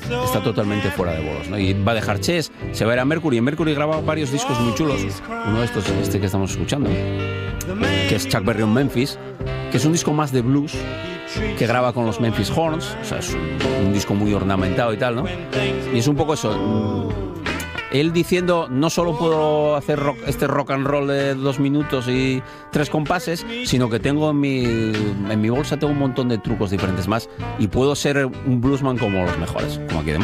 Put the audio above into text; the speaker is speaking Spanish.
está totalmente fuera de bolos, ¿no? Y va a dejar Chess, se va a ir a Mercury. En Mercury graba varios discos muy chulos. Uno de estos, este que estamos escuchando, que es Chuck Berry on Memphis, que es un disco más de blues, que graba con los Memphis Horns. O sea, es un disco muy ornamentado y tal, ¿no? Y es un poco eso. Él diciendo, no solo puedo hacer este rock and roll de 2 minutos y 3 compases, sino que tengo en mi bolsa tengo un montón de trucos diferentes más y puedo ser un bluesman como los mejores, como aquí de